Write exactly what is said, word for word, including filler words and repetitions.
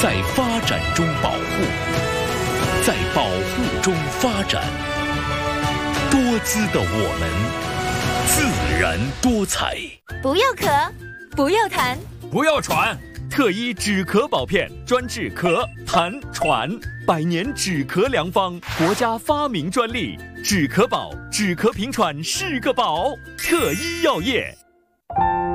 在发展中保护，在保护中发展。多姿的我们，自然多彩。 不要咳，不要痰， 不要喘。特一止咳宝片，专治咳、痰、喘，百年止咳良方，国家发明专利。止咳宝，止咳平喘是个宝。特一药业。